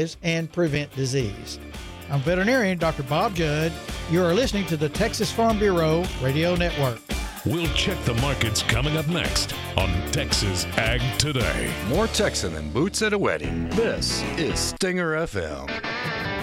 neutralize and prevent disease. I'm veterinarian Dr. Bob Judd. You are listening to the Texas Farm Bureau Radio Network. We'll check the markets coming up next on Texas Ag Today. More Texan than boots at a wedding. This is Stinger FM.